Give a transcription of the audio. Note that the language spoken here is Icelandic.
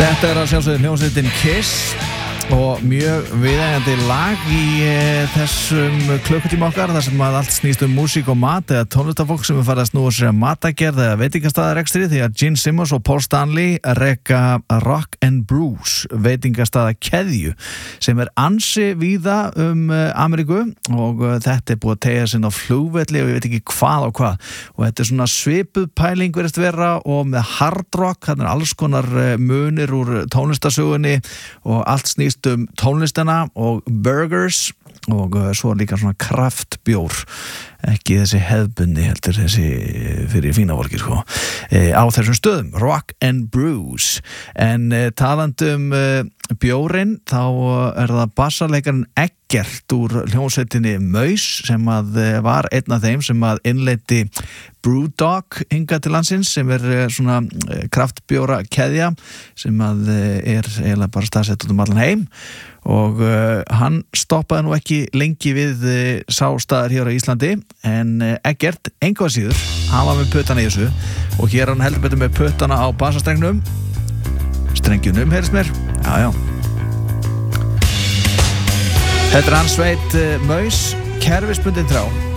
Þetta að sjálfsögðu hljómsveitin Kiss og mjög viðeigandi lag í þessum klukkutíma okkar þar sem að allt snýst músík og mat eða tónlistafólk sem farið að snúa sér að matagerð eða veitingastaðarekstri því að Gene Simmons og Paul Stanley reka Rock and Brews veitingastaðakeðju sem ansi víða Ameríku og þetta búið að teygja sinn á flugvelli og ég veit ekki hvað og hvað og þetta svona svipuð pæling verðist vera og með hard rock, þarna alls konar munir úr tónlistasögunni og allt snýst tónlistina og burgers og svo líka svona kraftbjór ekki þessi hefðbundi heldur þessi fyrir fína fólki sko á þessum stöðum, Rock and Brews en talandum bjórinn þá það bassarleikarinn Eggert úr hljómsveitinni Maus sem að var einn af þeim sem að innleiddi Brewdog hingað til landsins sem svona kraftbjóra keðja sem að eiginlega bara staðsett út allan heim og hann stoppaði nú ekki lengi við sá staðar hér á Íslandi en Eggert, engu að síður hann var með puttana í þessu og hér hann heldur betur með puttana á bassastrengnum strengjunum, heyrðist mér já Þetta hans sveit Maus, kerfisbundin þrá